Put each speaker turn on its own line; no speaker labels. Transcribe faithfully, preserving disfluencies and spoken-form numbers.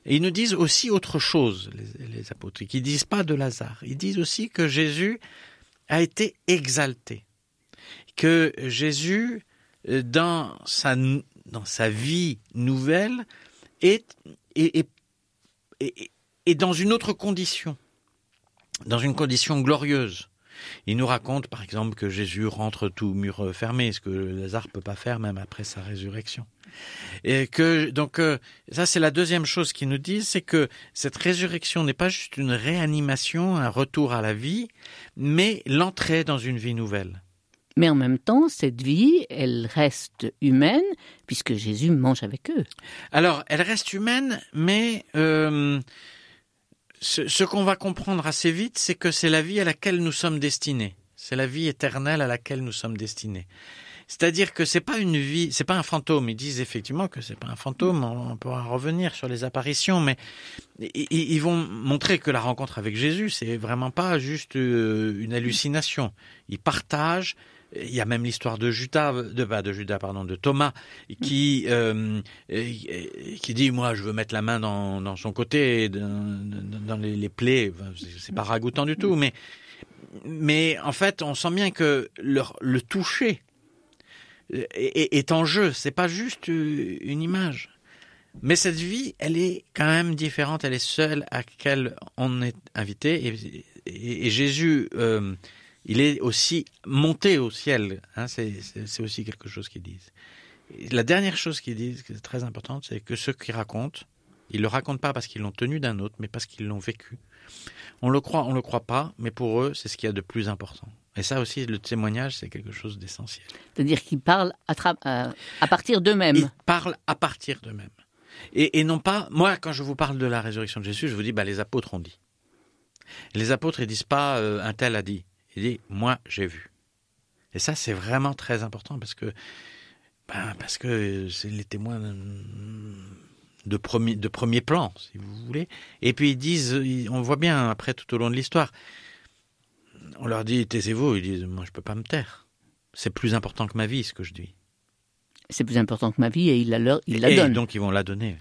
Et ils nous disent aussi autre chose, les, les apôtres, qui ne disent pas de Lazare. Ils disent aussi que Jésus a été exalté, que Jésus, dans sa, dans sa vie nouvelle, est, est, est, est, est dans une autre condition, dans une condition glorieuse. Il nous raconte, par exemple, que Jésus rentre tout mur fermé, ce que Lazare peut pas faire même après sa résurrection. Et que donc euh, ça c'est la deuxième chose qu'ils nous disent, c'est que cette résurrection n'est pas juste une réanimation, un retour à la vie, mais l'entrée dans une vie nouvelle.
Mais en même temps, cette vie, elle reste humaine, puisque Jésus mange avec eux.
Alors, elle reste humaine, mais euh, ce, ce qu'on va comprendre assez vite, c'est que c'est la vie à laquelle nous sommes destinés. C'est la vie éternelle à laquelle nous sommes destinés. C'est-à-dire que c'est pas une vie, c'est pas un fantôme. Ils disent effectivement que c'est pas un fantôme. On pourra revenir sur les apparitions, mais ils vont montrer que la rencontre avec Jésus, c'est vraiment pas juste une hallucination. Ils partagent. Il y a même l'histoire de Judas, de pas de Judas, pardon, de Thomas, qui euh, qui dit moi je veux mettre la main dans dans son côté, dans, dans les, les plaies. C'est pas ragoûtant du tout, mais mais en fait on sent bien que le, le toucher est, est en jeu. C'est pas juste une image. Mais cette vie, elle est quand même différente. Elle est seule à laquelle on est invité. Et, et, et Jésus. Euh, Il est aussi monté au ciel, hein, c'est, c'est, c'est aussi quelque chose qu'ils disent. Et la dernière chose qu'ils disent, qui est très importante, c'est que ceux qui racontent, ils ne le racontent pas parce qu'ils l'ont tenu d'un autre, mais parce qu'ils l'ont vécu. On le croit, on ne le croit pas, mais pour eux, c'est ce qu'il y a de plus important. Et ça aussi, le témoignage, c'est quelque chose d'essentiel.
C'est-à-dire qu'ils parlent à, tra- à, à partir d'eux-mêmes.
Ils parlent à partir d'eux-mêmes. Et, et non pas, moi, quand je vous parle de la résurrection de Jésus, je vous dis, bah, les apôtres ont dit. Et les apôtres, ils disent pas, euh, un tel a dit. Il dit, moi, j'ai vu. Et ça, c'est vraiment très important parce que, ben, parce que c'est les témoins de premier, de premier plan, si vous voulez. Et puis, ils disent, on voit bien après tout au long de l'histoire, on leur dit, taisez-vous. Ils disent, moi, je peux pas me taire. C'est plus important que ma vie, ce que je dis.
C'est plus important que ma vie et ils la, leur, ils la
et
donnent.
donc, ils vont la donner.